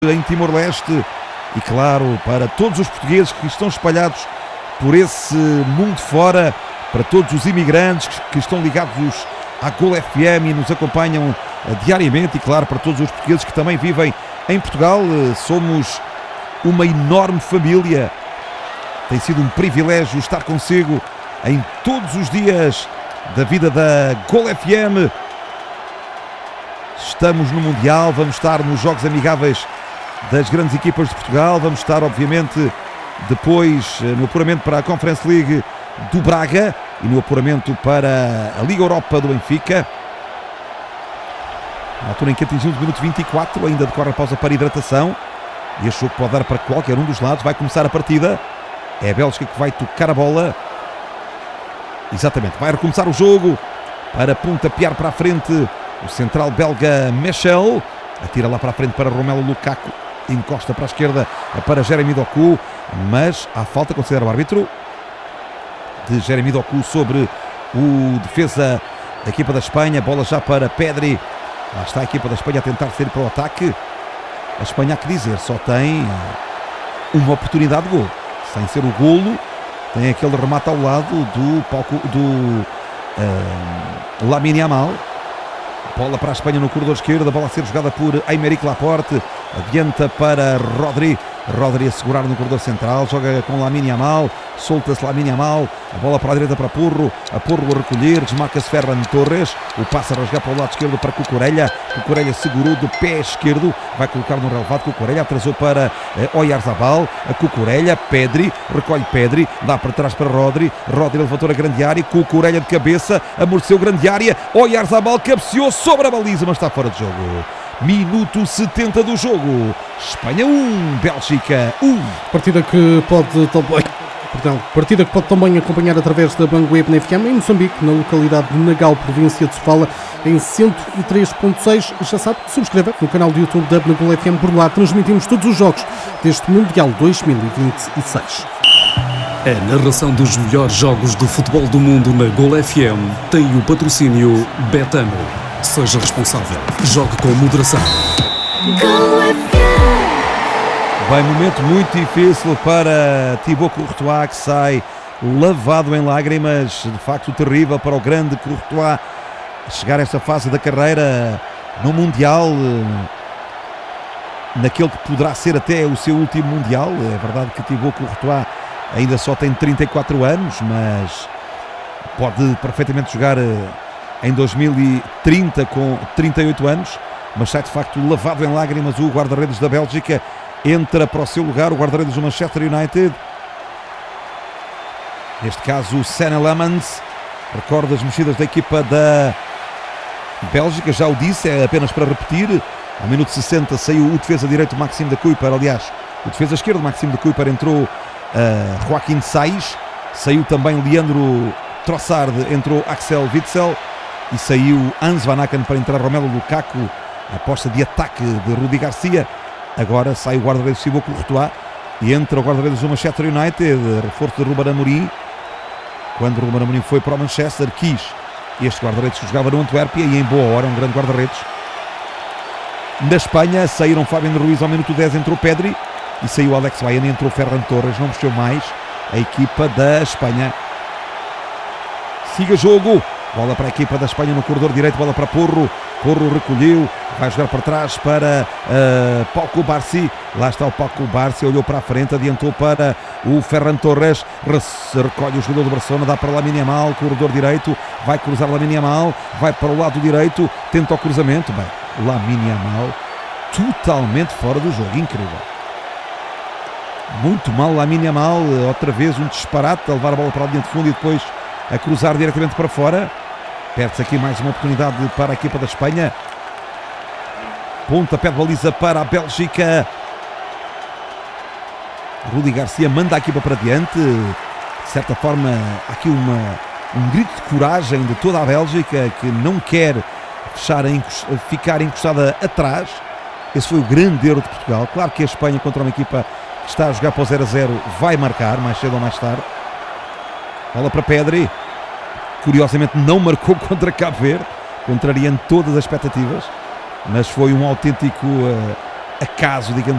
em Timor-Leste e, claro, para todos os portugueses que estão espalhados por esse mundo fora, para todos os imigrantes que estão ligados à Gol FM e nos acompanham diariamente, e, claro, para todos os portugueses que também vivem em Portugal. Somos uma enorme família. Tem sido um privilégio estar consigo em todos os dias da vida da Gol FM. Estamos no Mundial, vamos estar nos jogos amigáveis das grandes equipas de Portugal, vamos estar, obviamente, depois no apuramento para a Conference League do Braga e no apuramento para a Liga Europa do Benfica. Na altura em que atingimos o minuto 24, ainda decorre a pausa para hidratação. E este jogo pode dar para qualquer um dos lados. Vai começar a partida. É a Bélgica que vai tocar a bola. Exatamente, vai recomeçar o jogo para pontapear para a frente o central belga Michel. Atira lá para a frente para Romelu Lukaku. Encosta para a esquerda para Jeremy Doku. Mas há falta, considera o árbitro, de Jeremy Doku sobre o defesa da equipa da Espanha. Bola já para Pedri. Lá está a equipa da Espanha a tentar sair para o ataque. A Espanha, há que dizer, só tem uma oportunidade de gol. Sem ser o golo, tem aquele remate ao lado do Lamine Yamal. Bola para a Espanha no corredor esquerdo. A bola a ser jogada por Aymeric Laporte. Adianta para Rodri. Rodri a segurar no corredor central. Joga com Lamine Yamal. Solta-se Lamine Yamal. A bola para a direita para Porro. A Porro a recolher. Desmarca-se Ferran Torres. O passe a rasgar para o lado esquerdo para Cucurella. Cucurella segurou do pé esquerdo. Vai colocar no relevado. Cucurella atrasou para Oyarzabal. A Cucurella. Pedri. Recolhe Pedri. Dá para trás para Rodri. Rodri levantou a grande área. Cucurella de cabeça. Amorteceu grande área. Oyarzabal cabeceou sobre a baliza, mas está fora de jogo. Minuto 70 do jogo. Espanha 1, Bélgica 1. Partida que pode também acompanhar através da Bang Web na FM em Moçambique, na localidade de Nagal, província de Sofala, em 103.6. Já sabe, subscreva no canal do YouTube da Gol FM. Por lá transmitimos todos os jogos deste Mundial 2026. A narração dos melhores jogos do futebol do mundo na Gol FM tem o patrocínio Betano. Seja responsável. Jogue com moderação. Bem, momento muito difícil para Thibaut Courtois, que sai lavado em lágrimas. De facto, terrível para o grande Courtois chegar a esta fase da carreira no Mundial, naquele que poderá ser até o seu último Mundial. É verdade que Thibaut Courtois ainda só tem 34 anos, mas pode perfeitamente jogar em 2030 com 38 anos, mas sai de facto lavado em lágrimas o guarda-redes da Bélgica. Entra para o seu lugar o guarda-redes do Manchester United, neste caso o Senne Lammens. Recorda as mexidas da equipa da Bélgica, já o disse, é apenas para repetir. Ao minuto 60 saiu o defesa direito Maxime de Kuyper, aliás, o defesa esquerdo Maxime de Kuyper, entrou Joaquim Saiz, saiu também Leandro Trossard, entrou Axel Witsel e saiu Hans Van Aken para entrar Romelu Lukaku. A aposta de ataque de Rudi Garcia. Agora sai o guarda-redes Thibaut Courtois e entra o guarda-redes do Manchester United, reforço de Ruben Amorim. Quando Ruben Amorim foi para o Manchester, quis este guarda-redes que jogava no Antuérpia, e em boa hora, um grande guarda-redes. Na Espanha saíram Fabián Ruiz ao minuto 10, entrou Pedri, e saiu Alex Baena, entrou Ferran Torres. Não mexeu mais a equipa da Espanha. Siga jogo. Bola para a equipa da Espanha no corredor direito, bola para Porro. Porro recolheu, vai jogar para trás para Pau Cubarsí. Lá está o Pau Cubarsí, olhou para a frente, adiantou para o Ferran Torres. Recolhe o jogador do Barcelona, dá para Lamine Yamal, corredor direito. Vai cruzar Lamine Yamal, vai para o lado direito, tenta o cruzamento. Bem, Lamine Yamal totalmente fora do jogo, incrível. Muito mal Lamine Yamal, outra vez um disparate, a levar a bola para a linha de fundo e depois a cruzar diretamente para fora. Perde-se aqui mais uma oportunidade para a equipa da Espanha. Pontapé de baliza para a Bélgica. Rudi Garcia manda a equipa para diante. De certa forma, há aqui um grito de coragem de toda a Bélgica, que não quer ficar encostada atrás. Esse foi o grande erro de Portugal. Claro que a Espanha, contra uma equipa que está a jogar para o 0-0, vai marcar mais cedo ou mais tarde. Bola para Pedri. Curiosamente não marcou contra Cabo Verde, contrariando todas as expectativas, mas foi um autêntico acaso, digamos